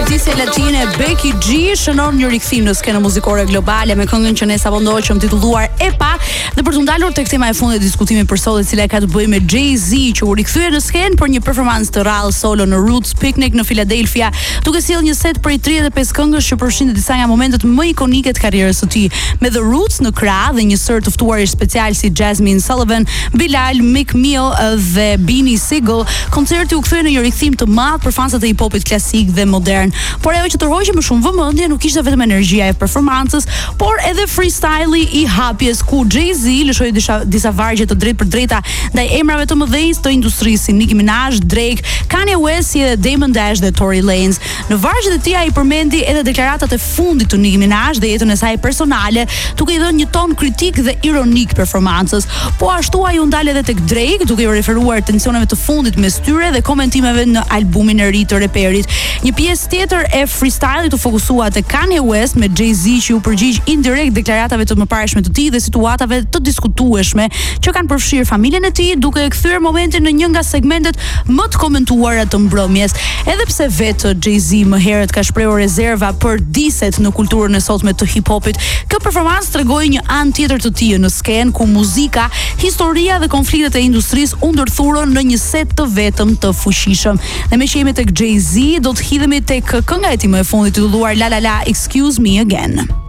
artiste latine Becky G shënon një rikthim në skenën muzikore globale me këngën që ne sapo ndoqëm titulluar Epa, dhe për të ndalur tek tema e fundit e diskutimit për sot, e cila ka të bëjë me Jay-Z, që u rikthye në skenë për një performancë të rrallë solo në Roots Picnic në Philadelphia, duke sjellë një set prej 35 këngësh që përfshin disa nga momentet më ikonike të karrierës së tij, me The Roots në krah dhe një sër të ftuarish special si Jasmine Sullivan, Bilal, Meek Mill dhe Beanie Sigel. Koncerti u kthye në një rikthim të madh për fansat e hip-hopit klasik dhe modern. Por ajo që tërhoqi më shumë vëmendje nuk ishte vetëm energjia e performancës, por edhe freestyle-i i hapjes, ku Jay-Z lëshoi disa vargje të drejtë për drejta ndaj emrave të mëdhenj të industrisë si Nicki Minaj, Drake, Kanye West si edhe Damon Dash dhe Tory Lanez. Në vargjet e tij ai përmendi edhe deklaratat e fundit të Nicki Minaj dhe jetën e saj personale, duke i dhënë një ton kritik dhe ironik performancës. Po ashtu ai u ndal edhe tek Drake, duke i referuar tensioneve të fundit mes tyre dhe komentimeve në albumin e ri të reperit. Një pjesë tjetër e freestyle-it u fokusua te Kanye West me Jay-Z, që u përgjigj indirekt deklaratave të mëparshme të tij dhe situatave të diskutueshme që kanë përfshirë familjen e tij, duke e kthyer momentin në një nga segmentet më të komentuara të mbrëmjes. Edhe pse vetë Jay-Z më herët ka shprehur rezerva për diset në kulturën e sotme të hip-hopit, kjo performancë tregoi një anë tjetër të tij në skenë, ku muzika, historia dhe konfliktet e industrisë u ndërthurën në një set të vetëm të fuqishëm. Dhe me që jemi tek Jay-Z, do të hidhemi tek kënga e tij më e fundit titulluar La La La Excuse Me Again.